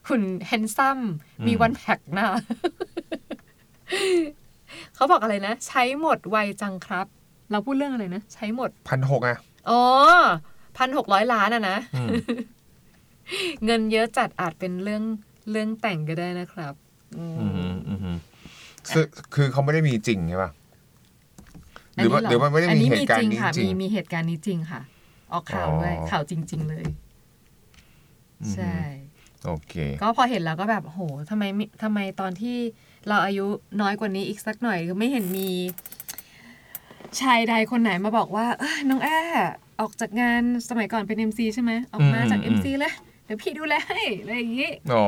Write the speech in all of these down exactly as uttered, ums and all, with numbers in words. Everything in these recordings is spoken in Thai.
หุ่นแฮนซัมมีวันแพ็คหน้า เขาบอกอะไรนะใช้หมดไวจังครับเราพูดเรื่องอะไรนะใช้หมดหนึ่งพันหกร้อย อ่ะอ๋อ หนึ่งพันหกร้อย ล้านอ่ะนะ เงินเยอะจัดอาจเป็นเรื่องเรื่องแต่งก็ได้นะครับอืมอืมคือคือเขาไม่ได้มีจริงใช่ป่ะหรือว่าหรือมันไม่ได้มีเหตุการณ์นี้จริงมีมีเหตุการณ์นี้จริงค่ะออกข่าวด้วยข่าวจริงๆเลยใช่โอเคก็พอเห็นแล้วก็แบบโหทำไมทำไมตอนที่เราอายุน้อยกว่านี้อีกสักหน่อยก็ไม่เห็นมีชายใดคนไหนมาบอกว่าเอ้ยน้องแอ้ออกจากงานสมัยก่อนเป็น เอ็ม ซี ใช่ไหมออกมาจาก เอ็ม ซี เลยเดี๋ยวพี่ดูแลให้อะไรอย่างงี้อ๋อ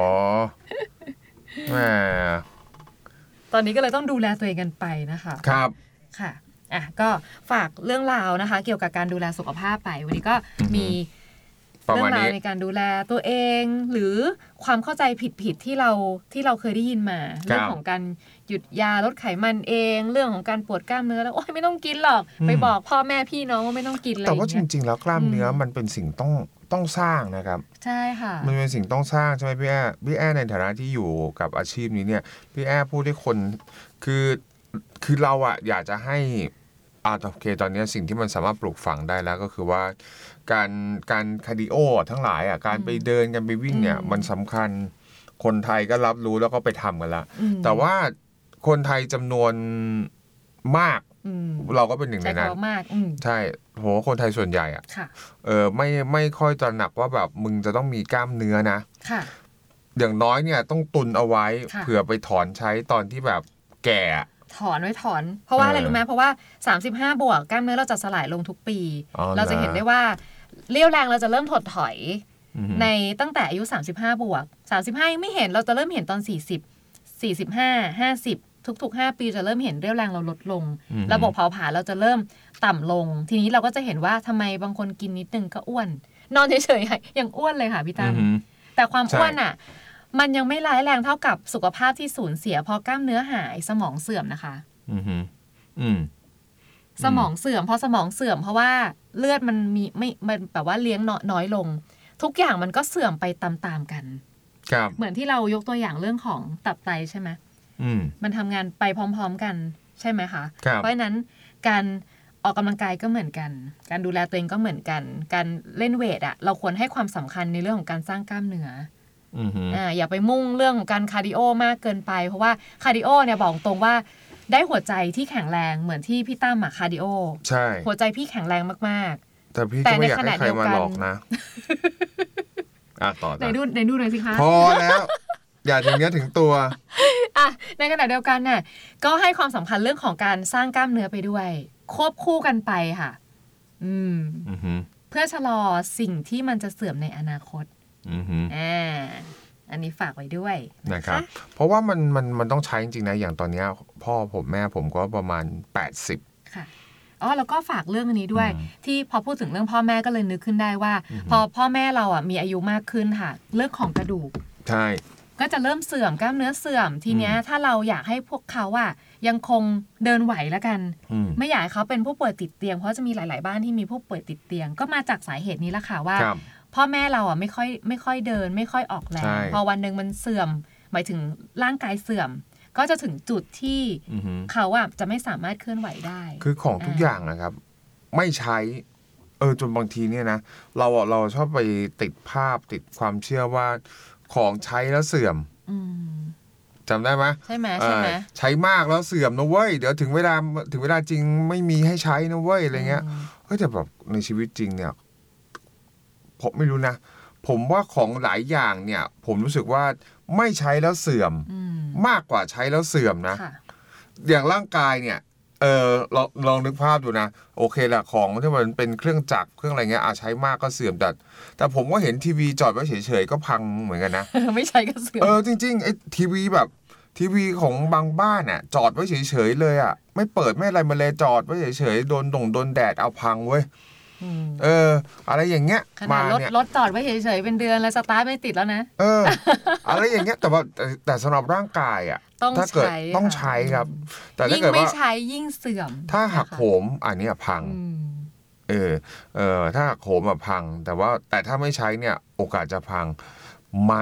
แหมตอนนี้ก็เลยต้องดูแลตัวเองกันไปนะคะครับค่ะอ่ะก็ฝากเรื่องราวนะคะเกี่ยวกับการดูแลสุขภาพไปวันนี้ก็มีเรื่องราวในการดูแลตัวเองหรือความเข้าใจผิดๆที่เราที่เราเคยได้ยินมาเรื่องของการหยุดยาลดไขมันเองเรื่องของการปวดกล้ามเนื้อแล้วโอ๊ยไม่ต้องกินหรอกไปบอกพ่อแม่พี่น้องว่าไม่ต้องกินอะไรแต่ว่าจริงๆแล้วกล้ามเนื้อมันเป็นสิ่งต้องต้องสร้างนะครับใช่ค่ะมันเป็นสิ่งต้องสร้างใช่ไหมพี่แอ้พี่แอ้ในฐานะที่อยู่กับอาชีพนี้เนี่ยพี่แอ้พูดให้คนคือคือเราอะอยากจะให้อ่าโอเคตอนนี้สิ่งที่มันสามารถปลูกฝังได้แล้วก็คือว่าการการคาร์ดิโอทั้งหลายอ่ะการไปเดินกันไปวิ่งเนี่ยมันสำคัญคนไทยก็รับรู้แล้วก็ไปทำกันละแต่ว่าคนไทยจำนวนมากเราก็เป็นหนึ่งในนั้นใช่โหคนไทยส่วนใหญ่อ่ะเออไม่ไม่ค่อยตระหนักว่าแบบมึงจะต้องมีกล้ามเนื้อนะอย่างน้อยเนี่ยต้องตุนเอาไว้เผื่อไปถอนใช้ตอนที่แบบแก่ถอนไว้ถอนเพราะว่าอะไรรู้ไหมเพราะว่าสามสิบห้าบวกกล้ามเนื้อเราจะสลายลงทุกปีเราจะเห็นได้ว่าเรี่ยวแรงเราจะเริ่มถดถอยในตั้งแต่อายุสามสิบห้าบวกสามสิบห้ายังไม่เห็นเราจะเริ่มเห็นตอนสี่สิบ สี่สิบห้า ห้าสิบทุกๆห้าปีจะเริ่มเห็นเรี่ยวแรงเราลดลงระบบเผาผลาญเราจะเริ่มต่ำลงทีนี้เราก็จะเห็นว่าทำไมบางคนกินนิดนึงก็อ้วนนอนเฉยๆยังอ้วนเลยค่ะพี่ตั้มแต่ความอ้วนอ่ะมันยังไม่ร้ายแรงเท่ากับสุขภาพที่สูญเสียพอกล้ามเนื้อหายสมองเสื่อมนะคะอืออืมสมองเสื่อมพอสมองเสื่อมเพราะว่าเลือดมันมีไม่มันแบบว่าเลี้ยงน้อยลงทุกอย่างมันก็เสื่อมไปตามๆกันครับเหมือนที่เรายกตัวอย่างเรื่องของตับไตใช่ไหมอืมมันทำงานไปพร้อมๆกันใช่ไหมคะเพราะฉะนั้นการออกกำลังกายก็เหมือนกันการดูแลตัวเองก็เหมือนกันการเล่นเวทอ่ะเราควรให้ความสำคัญในเรื่องของการสร้างกล้ามเนื้ออ่าอย่าไปมุ่งเรื่องของการคาร์ดิโอมากเกินไปเพราะว่าคาร์ดิโอเนี่ยบอกตรงว่าได้หัวใจที่แข็งแรงเหมือนที่พี่ตั้มอะคาร์ดิโอใช่หัวใจพี่แข็งแรงมากๆแต่พี่ก็ไม่อยากให้ใครมาหลอกนะอ่ะต่อไหนดูไหนดูหน่อยสิคะพอแล้วอย่าถึงเนี้ยถึงตัวอ่ะในขณะเดียวกันน่ะก็ให้ความสำคัญเรื่องของการสร้างกล้ามเนื้อไปด้วยควบคู่กันไปค่ะอืมเพื่อชะลอสิ่งที่มันจะเสื่อมในอนาคตอ่าอันนี้ฝากไว้ด้วยนะครับเพราะว่ามันมันมันต้องใช้จริงๆนะอย่างตอนนี้พ่อผมแม่ผมก็ประมาณแปดสิบค่ะอ๋อแล้วก็ฝากเรื่องอันนี้ด้วยที่พอพูดถึงเรื่องพ่อแม่ก็เลยนึกขึ้นได้ว่าพอพ่อแม่เราอ่ะมีอายุมากขึ้นค่ะเรื่องของกระดูกใช่ก็จะเริ่มเสื่อมกล้ามเนื้อเสื่อมทีเนี้ยถ้าเราอยากให้พวกเขาอ่ะยังคงเดินไหวแล้วกันไม่อยากให้เขาเป็นผู้ป่วยติดเตียงเพราะจะมีหลายๆบ้านที่มีผู้ป่วยติดเตียงก็มาจากสาเหตุนี้แหละค่ะว่าพ่อแม่เราอ่ะไม่ค่อยไม่ค่อยเดินไม่ค่อยออกแรงพอวันนึงมันเสื่อมหมายถึงร่างกายเสื่อมก็จะถึงจุดที่เขาอ่ะจะไม่สามารถเคลื่อนไหวได้คือของทุกอย่างนะครับไม่ใช้เออจนบางทีเนี่ยนะเราเราชอบไปติดภาพติดความเชื่อว่าของใช้แล้วเสื่อมจำได้ไหมใช่ไหมใช่ไหมใช้มากแล้วเสื่อมนะเว้ยเดี๋ยวถึงเวลาถึงเวลาจริงไม่มีให้ใช้นะเว้ยอะไรเงี้ยเฮ้ยแต่แบบในชีวิตจริงเนี่ยผมไม่รู้นะผมว่าของหลายอย่างเนี่ยผมรู้สึกว่าไม่ใช้แล้วเสื่อมมากกว่าใช้แล้วเสื่อมนะอย่างร่างกายเนี่ยเออลองลองนึกภาพดูนะโอเคแหละของที่มันเป็นเครื่องจักรเครื่องอะไรเงี้ยอาใช้มากก็เสื่อมแต่แต่ผมก็เห็นทีวีจอดไว้เฉยๆก็พังเหมือนกันนะไม่ใช่ก็เสื่อมเออจริงๆไอ้ทีวีแบบทีวีของบางบ้านน่ะจอดไว้เฉยๆเลยอ่ะไม่เปิดไม่อะไรมาเลยจอดไว้เฉยๆโดนด่งโดนแดดเอาพังเว้ยเอออะไรอย่างเงี้ยมาเนี่ยรถจอดไว้เฉยๆเป็นเดือนแล้วสตาร์ทไม่ติดแล้วนะเอออะไรอย่างเงี้ยแต่ว่าแต่สำหรับร่างกายอ่ะถ้าเกิดต้องใช้ครับแต่ถ้าเกิดว่ายิ่งไม่ใช้ยิ่งเสื่อมถ้าหักโหมอันนี้พังเออเออถ้าหักโหมอ่ะพังแต่ว่าแต่ถ้าไม่ใช้เนี่ยโอกาสจะพังมา